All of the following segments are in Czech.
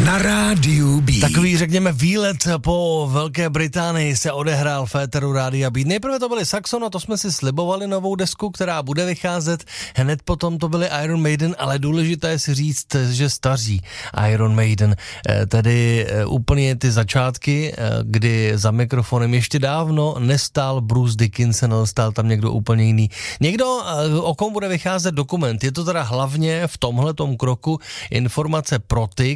Na rádiu Beat. Takový, řekněme, výlet po Velké Británii se odehrál v éteru Rádia Beat. Nejprve to byli Saxon a to jsme si slibovali novou desku, která bude vycházet. Hned potom to byli Iron Maiden, ale důležité je si říct, že staří Iron Maiden, tedy úplně ty začátky, kdy za mikrofonem ještě dávno nestál Bruce Dickinson, ale stál tam někdo úplně jiný. Někdo, o kom bude vycházet dokument. Je to teda hlavně v tomhletom kroku informace pro ty,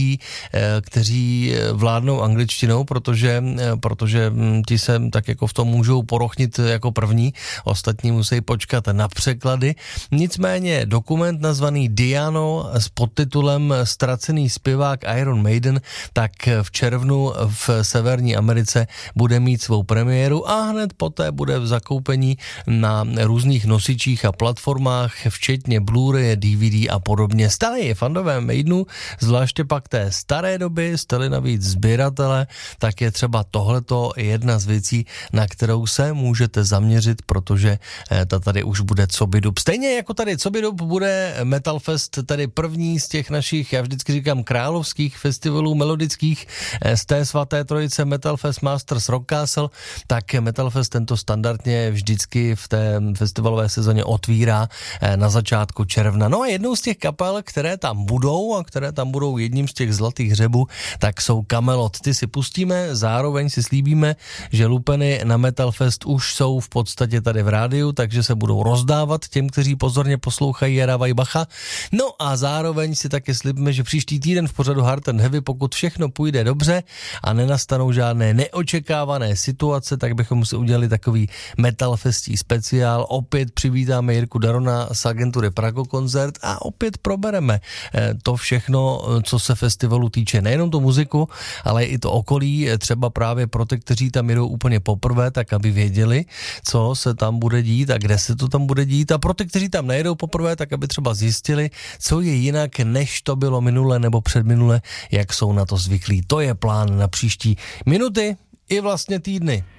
kteří vládnou angličtinou, protože ti se tak jako v tom můžou porochnit jako první, ostatní musí počkat na překlady. Nicméně dokument nazvaný Diano s podtitulem Ztracený zpěvák Iron Maiden, tak v červnu v Severní Americe bude mít svou premiéru a hned poté bude v zakoupení na různých nosičích a platformách, včetně Blu-ray, DVD a podobně. Stále je fandové Maidenu, zvláště pak té staré doby, jste-li navíc sběratele, tak je třeba tohleto jedna z věcí, na kterou se můžete zaměřit, protože ta tady už bude Cobidub. Stejně jako tady Cobidub bude Metal Fest, tady první z těch našich, já vždycky říkám, královských festivalů melodických z té svaté trojice Metal Fest Masters Rock Castle, tak Metal Fest tento standardně vždycky v té festivalové sezóně otvírá na začátku června. No a jednou z těch kapel, které tam budou a které tam budou jedním z těch zlatých hřebů, tak jsou Kamelot. Ty si pustíme, zároveň si slíbíme, že lupeny na Metal Fest už jsou v podstatě tady v rádiu, takže se budou rozdávat těm, kteří pozorně poslouchají a dávají bacha. No a zároveň si taky slíbíme, že příští týden v pořadu Hard and Heavy, pokud všechno půjde dobře a nenastanou žádné neočekávané situace, tak bychom si udělali takový Metal Festí speciál. Opět přivítáme Jirku Darona z agentury Prago Koncert a opět probereme to všechno, co se festivalu týče, nejenom tu muziku, ale i to okolí, třeba právě pro ty, kteří tam jedou úplně poprvé, tak aby věděli, co se tam bude dít a kde se to tam bude dít, a pro ty, kteří tam nejedou poprvé, tak aby třeba zjistili, co je jinak, než to bylo minule nebo předminule, jak jsou na to zvyklí. To je plán na příští minuty i vlastně týdny.